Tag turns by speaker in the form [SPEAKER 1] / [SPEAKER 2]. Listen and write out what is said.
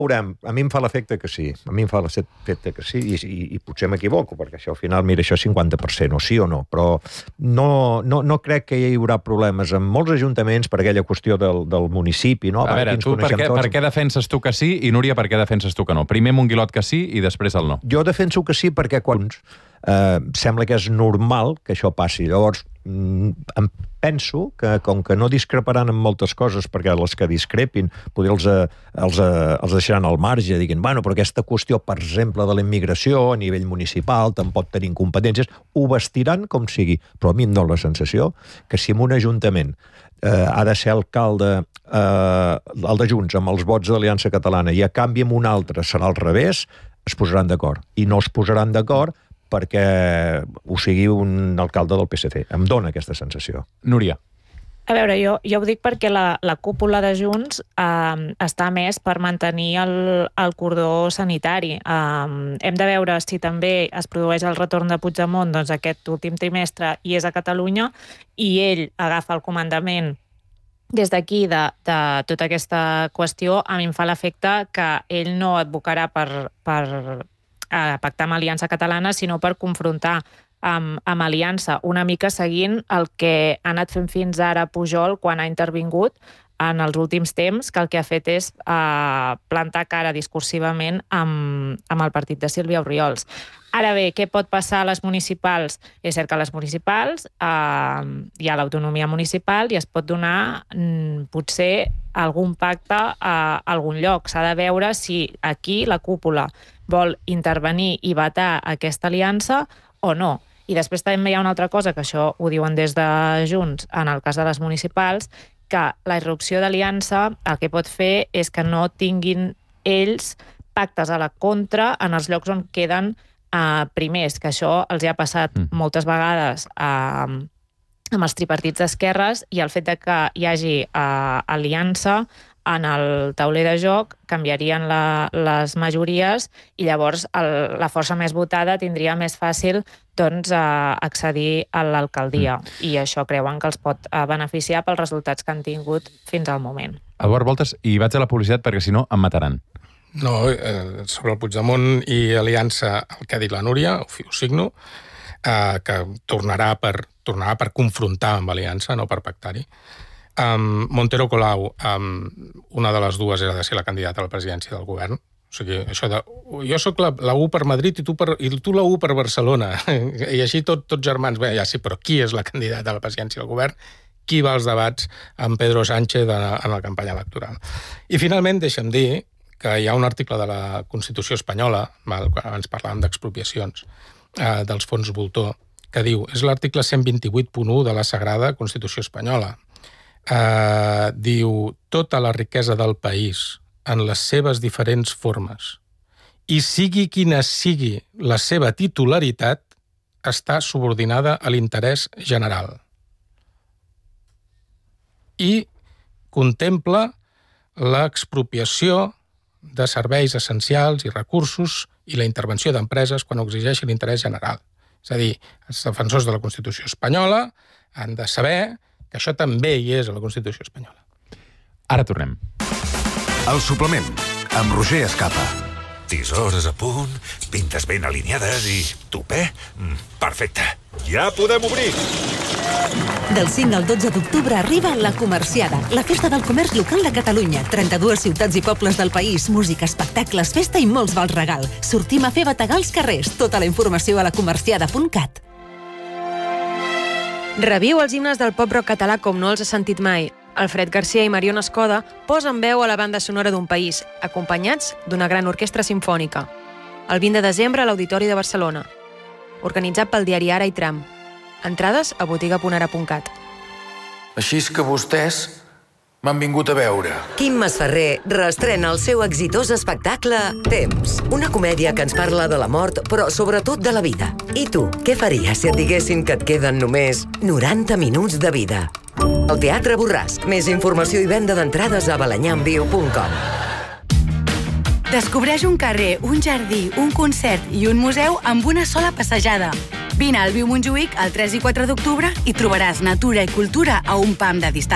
[SPEAKER 1] Veurem, a mi em fa l'efecte que sí. A mi em fa l'efecte que sí, i potser m'equivoco, perquè això al final, mira, això és 50%, o sí o no, però no crec que hi haurà problemes en molts ajuntaments per aquella qüestió del municipi, no?
[SPEAKER 2] A veure, tu per què defenses tu que sí i, Núria, per què defenses tu que no? Primer Monguilot que sí i després el no.
[SPEAKER 1] Jo defenso que sí perquè quan sembla que és normal que això passi. Llavors, em penso que, com que no discreparan en moltes coses, perquè les que discrepin potser els deixaran al marge, diguin, bueno, però aquesta qüestió, per exemple, de la immigració a nivell municipal tampoc tenim competències, ho vestiran com sigui. Però a mi em dóna la sensació que si en un ajuntament ha de ser alcalde el de Junts amb els vots d'Aliança Catalana i a canvi amb un altre serà al revés, es posaran d'acord. I no es posaran d'acord perquè ho sigui un alcalde del PSC. Em dóna aquesta sensació.
[SPEAKER 2] Núria.
[SPEAKER 3] A veure, jo ho dic perquè la cúpula de Junts està més per mantenir el cordó sanitari. Hem de veure si també es produeix el retorn de Puigdemont aquest últim trimestre i és a Catalunya i ell agafa el comandament des d'aquí de tota aquesta qüestió. A mi em fa l'efecte que ell no advocarà per pactar amb Aliança Catalana, sinó per confrontar amb Aliança, una mica seguint el que ha anat fent fins ara Pujol quan ha intervingut en els últims temps, que el que ha fet és plantar cara discursivament amb el partit de Sílvia Orriols. Ara bé, què pot passar a les municipals? És cert que a les municipals hi ha l'autonomia municipal i es pot donar potser algun pacte a algun lloc. S'ha de veure si aquí la cúpula vol intervenir i vetar aquesta aliança o no. I després també hi ha una altra cosa, que això ho diuen des de Junts, en el cas de les municipals, que la irrupció d'aliança el que pot fer és que no tinguin ells pactes a la contra en els llocs on queden primers, que això els ha passat moltes vegades amb els tripartits d'esquerres, i el fet de que hi hagi aliança en el tauler de joc canviarien les majories i llavors la força més votada tindria més fàcil accedir a l'alcaldia, i això creuen que els pot beneficiar pels resultats que han tingut fins al moment.
[SPEAKER 2] Eduard Voltes, i vaig a la publicitat perquè si no em mataran.
[SPEAKER 4] No, sobre el Puigdemont i Aliança, el que ha dit la Núria, ho signo, que tornarà per confrontar amb Aliança, no per pactar-hi. Montero Colau, una de les dues era de ser la candidata a la presidència del govern. O sigui, això de... Jo sóc la U per Madrid i tu la U per Barcelona. I així tots germans. Bé, ja sí, però qui és la candidata a la presidència del govern? Qui va als debats amb Pedro Sánchez en la campanya electoral? I finalment, deixa'm dir que hi ha un article de la Constitució espanyola, abans parlàvem d'expropiacions, dels fons Voltor, que diu, és l'article 128.1 de la Sagrada Constitució espanyola. Diu, tota la riquesa del país en les seves diferents formes i sigui quina sigui la seva titularitat està subordinada a l'interès general i contempla l'expropiació de serveis essencials i recursos i la intervenció d'empreses quan ho exigeixi l'interès general. És a dir, els defensors de la Constitució espanyola han de saber que això també hi és a la Constitució espanyola.
[SPEAKER 2] Ara tornem.
[SPEAKER 5] El suplement, amb Roger Escapa.
[SPEAKER 6] Tisores a punt, pintes ben alineades i tupè? Perfecte. Ja podem obrir!
[SPEAKER 7] Del 5 al 12 d'octubre arriba La Comerciada, la festa del comerç local de Catalunya. 32 ciutats i pobles del país, música, espectacles, festa i molts vals regal. Sortim a fer bategar als carrers. Tota la informació a lacomerciada.cat.
[SPEAKER 8] Reviu els himnes del pop-rock català com no els has sentit mai. Alfred Garcia i Mariona Escoda posen veu a la banda sonora d'un país, acompanyats d'una gran orquestra simfònica. El 20 de desembre a l'Auditori de Barcelona. Organitzat pel diari Ara i Tram. Entrades a botiga.ara.cat.
[SPEAKER 9] Així és que vostès m'han vingut a veure.
[SPEAKER 10] Quim Masferrer reestrena el seu exitós espectacle Temps. Una comèdia que ens parla de la mort, però sobretot de la vida. I tu, què faries si et diguessin que et queden només 90 minuts de vida? El Teatre Borràs. Més informació i venda d'entrades a balanyamviu.com.
[SPEAKER 11] Descobreix un carrer, un jardí, un concert i un museu amb una sola passejada. Vine al Viu Montjuïc el 3 i 4 d'octubre i trobaràs natura i cultura a un pam de distància.